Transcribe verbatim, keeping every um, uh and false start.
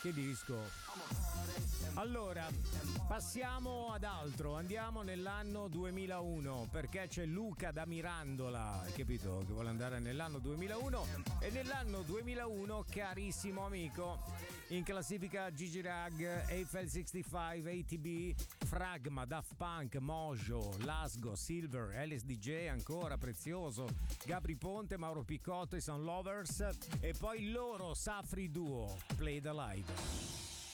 Che disco. Allora, passiamo ad altro, andiamo nell'anno duemilauno, perché c'è Luca da Mirandola, hai capito, che vuole andare nell'anno duemilauno. E nell'anno duemilauno, carissimo amico, in classifica Gigi Rag, Eiffel sessantacinque, A T B, Fragma, Daft Punk, Mojo, Lasgo, Silver, Alice D J, ancora Prezioso, Gabri Ponte, Mauro Picotto, i Sound Lovers, e poi loro Safri Duo, Play the Live.